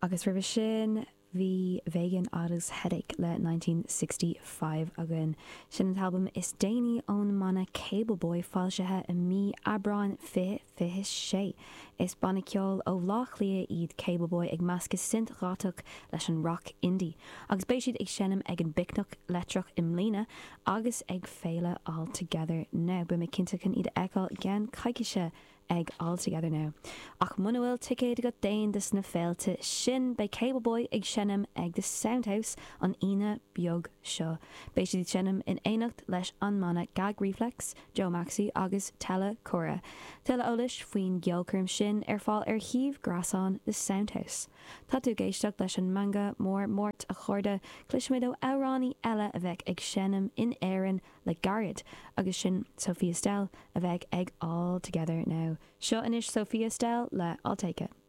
agus ribh sin bhí Vegan Autos Headache le 1965 agan. Sin an album is déine ón mana Cable Boy fáilsethe i mí abrán fi sé. Is banna ceol ó láchlia iad Cable Boy ag measca sint rátach leis an rock indie. Agus béis siad ag sinnam ag an bicnach letrach im lína agus ag féile all together now. Bu me cinnte chun iad eáil gan caiiciise ag all together now. Ach munuil ticéad go dain dus na féilte sin bei Cable Boy ag sinnam ag the Soundhouse an ina beag seo. Béis siad sinnam in éanacht leis an mana Gag Reflex, Joe Maxi agus Tella Cora. Tella ólis faoin geolcurm sin fáil híomh grasán the Soundhouse. Tá tú géisteach leis an manga mórt a chuirde cluismid ó áránní eile a bheith ag sinnam in éireann le Garrett agus sin Sophia Stell a bheith ag all together now. Seo inis Sophia Stell le I'll Take It.